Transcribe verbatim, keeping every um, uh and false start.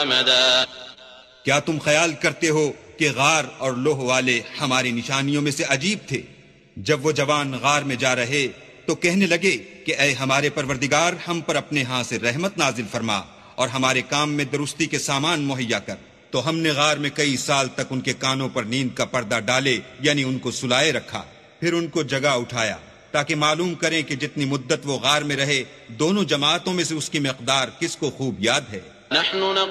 رمدا क्या तुम ख्याल करते हो कि गार और लोह वाले हमारी निशानियों में से अजीब थे? जब वो जवान गार में जा रहे तो कहने लगे कि ऐ हमारे परवरदिगार, हम पर अपने यहाँ से रहमत नाजिल फरमा और हमारे काम में दुरुस्ती के सामान मुहैया कर। तो हमने गार में कई साल तक उनके कानों पर नींद का पर्दा डाले, यानी उनको सुलाए रखा, फिर उनको जगा उठाया ताकि मालूम करें कि जितनी मुद्दत वो गार में रहे, दोनों जमातों में से उसकी मिकदार किसको खूब याद है।